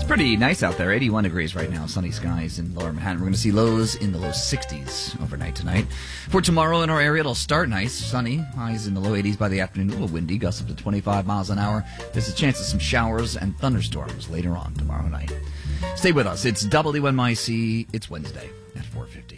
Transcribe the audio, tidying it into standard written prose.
Pretty nice out there. 81 degrees right now. Sunny skies in lower Manhattan. We're going to see lows in the low 60s overnight tonight. For tomorrow in our area, it'll start nice, sunny. Highs in the low 80s by the afternoon. A little windy, gusts up to 25 miles an hour. There's a chance of some showers and thunderstorms later on tomorrow night. Stay with us. It's WNYC. It's Wednesday at 4:50.